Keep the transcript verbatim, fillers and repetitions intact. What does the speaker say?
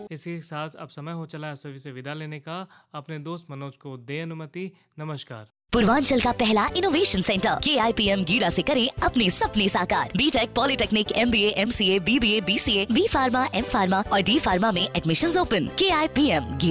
इसी के साथ अब समय हो चला है सभी से विदा लेने का। अपने दोस्त मनोज को दे अनुमति। नमस्कार। पूर्वांचल का पहला इनोवेशन सेंटर के आई पी एम गीड़ा से करें अपने सपने साकार। बीटेक, पॉलिटेक्निक, एम बी ए, एम सी ए, बी बी ए, बी सी ए, बी फार्मा, एम फार्मा और डी फार्मा में एडमिशंस ओपन। के आई पी एम